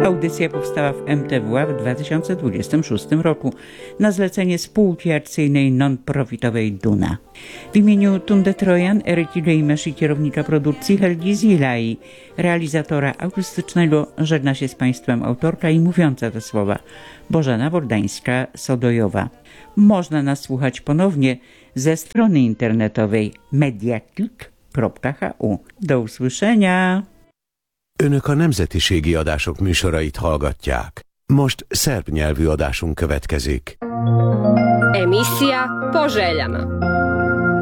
Audycja powstała w MTWA w 2026 roku na zlecenie spółki akcyjnej non-profitowej Duna. W imieniu Tunde Trojan, Eryki Lejmesz i kierownika produkcji Helgi Zilai, realizatora akustycznego, żegna się z Państwem autorka i mówiąca te słowa Bożena Wordańska-Sodojowa. Można nas słuchać ponownie ze strony internetowej mediaklik.hu. Do usłyszenia! Önök a nemzetiségi adások műsorait hallgatják. Most szerb nyelvű adásunk következik. Emisija Po željama.